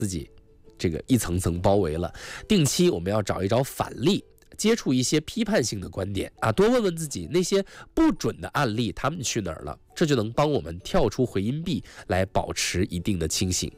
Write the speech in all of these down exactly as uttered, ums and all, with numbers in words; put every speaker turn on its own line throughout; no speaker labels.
自己这个一层层包围了。定期我们要找一找反例，接触一些批判性的观点啊，多问问自己那些不准的案例他们去哪儿了，这就能帮我们跳出回音壁来保持一定的清醒。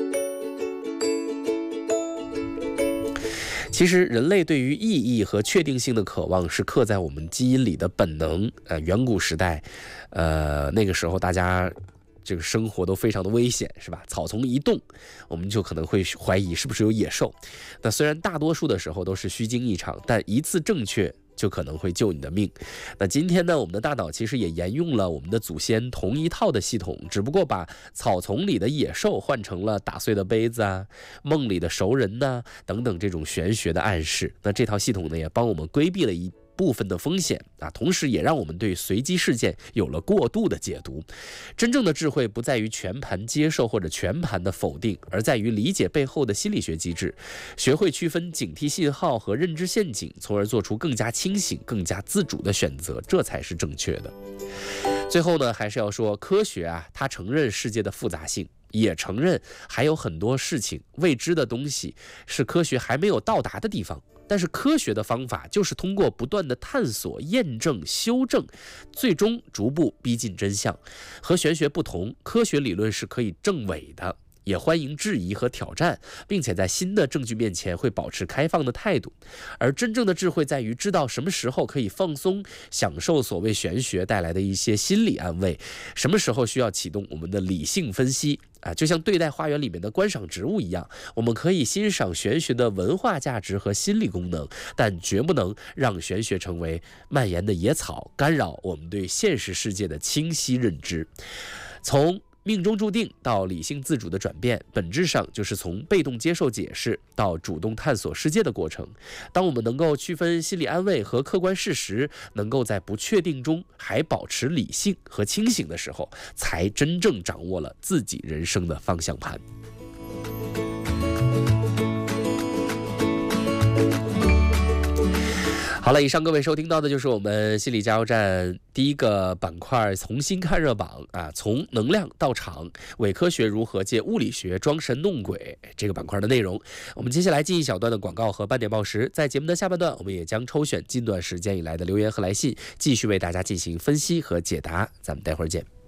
其实人类对于意义和确定性的渴望是刻在我们基因里的本能。呃，远古时代，呃，那个时候大家这个生活都非常的危险，是吧？草丛一动，我们就可能会怀疑是不是有野兽。那虽然大多数的时候都是虚惊一场，但一次正确就可能会救你的命。那今天呢，我们的大脑其实也沿用了我们的祖先同一套的系统，只不过把草丛里的野兽换成了打碎的杯子啊、梦里的熟人呐、啊、等等这种玄学的暗示。那这套系统呢，也帮我们规避了一部分的风险啊，同时也让我们对随机事件有了过度的解读。真正的智慧不在于全盘接受或者全盘的否定，而在于理解背后的心理学机制，学会区分警惕信号和认知陷阱，从而做出更加清醒、更加自主的选择，这才是正确的。最后呢，还是要说科学啊，它承认世界的复杂性，也承认还有很多事情未知的东西是科学还没有到达的地方。但是科学的方法就是通过不断的探索、验证、修正，最终逐步逼近真相。和玄学不同，科学理论是可以证伪的，也欢迎质疑和挑战，并且在新的证据面前会保持开放的态度。而真正的智慧在于知道什么时候可以放松，享受所谓玄学带来的一些心理安慰，什么时候需要启动我们的理性分析。啊，就像对待花园里面的观赏植物一样，我们可以欣赏玄学的文化价值和心理功能，但绝不能让玄学成为蔓延的野草，干扰我们对现实世界的清晰认知。从命中注定到理性自主的转变，本质上就是从被动接受解释到主动探索世界的过程。当我们能够区分心理安慰和客观事实，能够在不确定中还保持理性和清醒的时候，才真正掌握了自己人生的方向盘。好了，以上各位收听到的就是我们心理加油站第一个板块重新看热榜啊，从能量到场，伪科学如何借物理学装神弄鬼这个板块的内容。我们接下来进一小段的广告和半点报时，在节目的下半段，我们也将抽选近段时间以来的留言和来信，继续为大家进行分析和解答。咱们待会儿见。